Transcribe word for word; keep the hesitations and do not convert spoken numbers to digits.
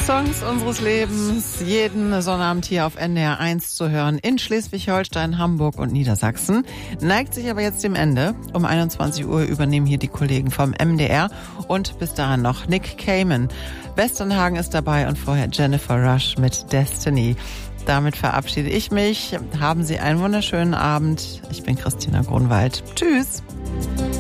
Songs unseres Lebens, jeden Sonnabend hier auf N D R eins zu hören in Schleswig-Holstein, Hamburg und Niedersachsen. Neigt sich aber jetzt dem Ende. Um einundzwanzig Uhr übernehmen hier die Kollegen vom M D R und bis dahin noch Nick Cayman. Westernhagen ist dabei und vorher Jennifer Rush mit Destiny. Damit verabschiede ich mich. Haben Sie einen wunderschönen Abend. Ich bin Christina Grunwald. Tschüss.